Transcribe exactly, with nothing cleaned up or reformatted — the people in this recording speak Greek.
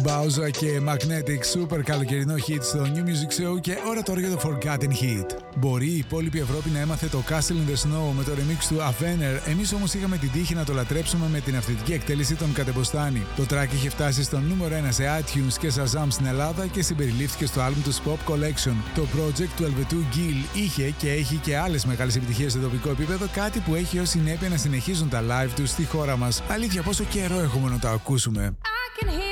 Bowser και Magnetic, super καλοκαιρινό hit στο New Music Show και ώρα τώρα για το Forgotten Hit. Μπορεί η υπόλοιπη Ευρώπη να έμαθε το Castle in the Snow με το remix του Avener, εμείς όμως είχαμε την τύχη να το λατρέψουμε με την αυθεντική εκτέλεση των Κατεμποστάνη. Το track είχε φτάσει στο νούμερο ένα σε iTunes και Shazam στην Ελλάδα και συμπεριλήφθηκε στο άλμπουμ του Pop Collection. Το project του Ελβετού Gil είχε και έχει και άλλες μεγάλες επιτυχίες σε τοπικό επίπεδο, κάτι που έχει ως συνέπεια να συνεχίζουν τα live τους στη χώρα μας. Αλήθεια, πόσο καιρό έχουμε να το ακούσουμε.